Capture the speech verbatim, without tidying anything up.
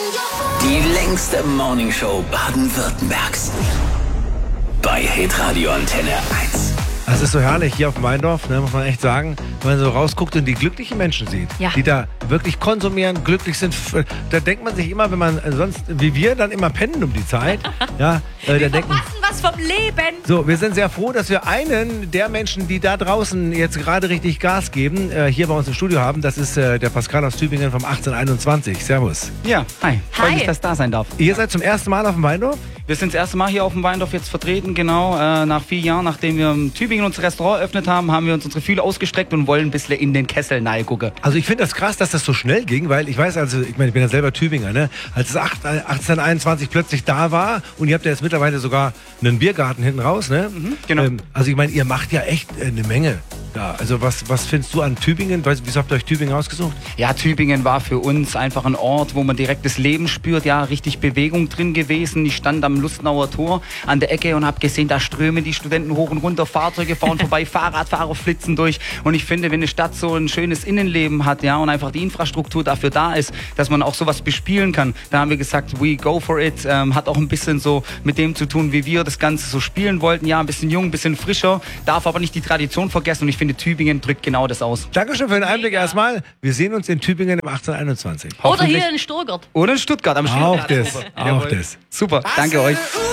Die längste Morningshow Baden-Württembergs. Bei Hitradio Antenne eins. Es ist so herrlich hier auf dem Weindorf, ne, muss man echt sagen, wenn man so rausguckt und die glücklichen Menschen sieht, ja. die da wirklich konsumieren, glücklich sind. Da denkt man sich immer, wenn man sonst, wie wir, dann immer pennen um die Zeit. Ja, äh, wir da denken, verpassen was vom Leben. so, wir sind sehr froh, dass wir einen der Menschen, die da draußen jetzt gerade richtig Gas geben, äh, hier bei uns im Studio haben. Das ist äh, der Pascal aus Tübingen vom achtzehn einundzwanzig. Servus. Ja, hi. Freut Hi. mich, dass ich da sein darf. Ihr seid zum ersten Mal auf dem Weindorf? Wir sind das erste Mal hier auf dem Weindorf jetzt vertreten, genau. Äh, nach vier Jahren, nachdem wir in Tübingen unser Restaurant eröffnet haben, haben wir uns unsere Fühler ausgestreckt und wollen ein bisschen in den Kessel gucken. Also ich finde das krass, dass das so schnell ging, weil ich weiß, also ich meine, ich bin ja selber Tübinger, ne? Als es achtzehn einundzwanzig plötzlich da war und ihr habt ja jetzt mittlerweile sogar einen Biergarten hinten raus, ne? Mhm, genau. Ähm, also ich meine, ihr macht ja echt äh, eine Menge. Ja, also was, was findest du an Tübingen? Weißt, wieso habt ihr euch Tübingen ausgesucht? Ja, Tübingen war für uns einfach ein Ort, wo man direkt das Leben spürt. Ja, richtig Bewegung drin gewesen. Ich stand am Lustenauer Tor an der Ecke und habe gesehen, da strömen die Studenten hoch und runter, Fahrzeuge fahren vorbei, Fahrradfahrer flitzen durch. Und ich finde, wenn eine Stadt so ein schönes Innenleben hat, ja, und einfach die Infrastruktur dafür da ist, dass man auch sowas bespielen kann, da haben wir gesagt, we go for it. Ähm, hat auch ein bisschen so mit dem zu tun, wie wir das Ganze so spielen wollten. Ja, ein bisschen jung, ein bisschen frischer, darf aber nicht die Tradition vergessen. Und ich finde, Tübingen drückt genau das aus. Dankeschön für den Einblick erstmal. Wir sehen uns in Tübingen im achtzehn einundzwanzig. Oder hier in Stuttgart. Oder in Stuttgart am Auch Schilderplatz. das, auch Jawohl. das. Super, danke euch.